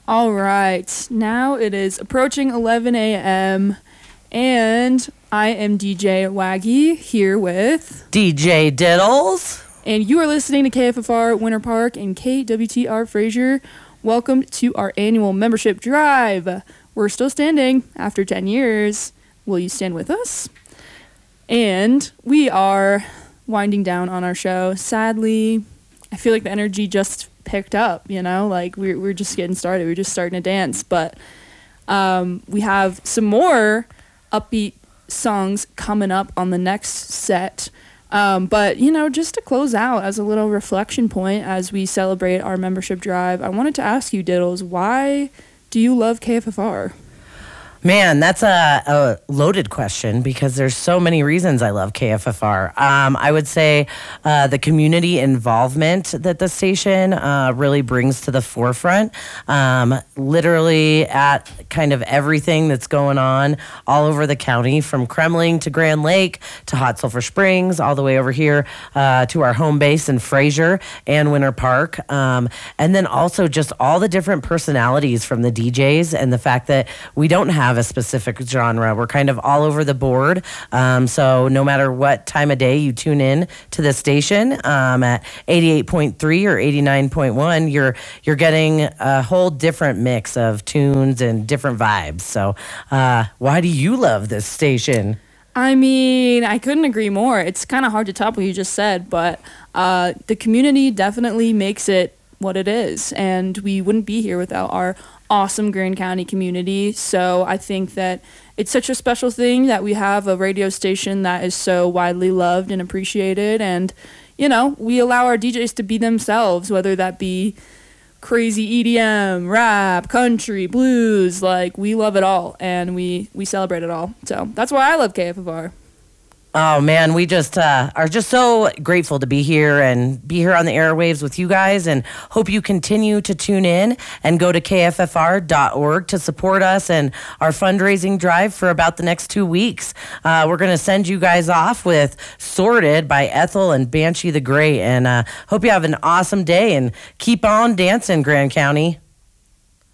All right, now it is approaching 11 a.m. and I am DJ Waggy here with DJ Diddles. And you are listening to KFFR Winter Park and KWTR Fraser. Welcome to our annual membership drive. We're still standing after 10 years. Will you stand with us? And we are winding down on our show. Sadly, I feel like the energy just picked up, like we're just getting started. We're just starting to dance. But we have some more upbeat songs coming up on the next set. But, just to close out as a little reflection point as we celebrate our membership drive, I wanted to ask you, Diddles, why do you love KFFR? Man, that's a loaded question because there's so many reasons I love KFFR. I would say the community involvement that the station really brings to the forefront, literally at kind of everything that's going on all over the county, from Kremling to Grand Lake to Hot Sulphur Springs, all the way over here to our home base in Fraser and Winter Park. And then also just all the different personalities from the DJs and the fact that we don't have a specific genre. We're kind of all over the board. So no matter what time of day you tune in to the station at 88.3 or 89.1, you're getting a whole different mix of tunes and different vibes. So why do you love this station? I mean, I couldn't agree more. It's kind of hard to top what you just said, but the community definitely makes it what it is, and we wouldn't be here without our awesome Grand County community. So I think that it's such a special thing that we have a radio station that is so widely loved and appreciated, and we allow our DJs to be themselves, whether that be crazy EDM, rap, country, blues. Like, we love it all, and we celebrate it all. So that's why I love KFFR. Oh, man, we just are just so grateful to be here and be here on the airwaves with you guys, and hope you continue to tune in and go to kffr.org to support us and our fundraising drive for about the next 2 weeks. We're going to send you guys off with Sorted by Ethel and Banshee the Great, and hope you have an awesome day and keep on dancing, Grand County.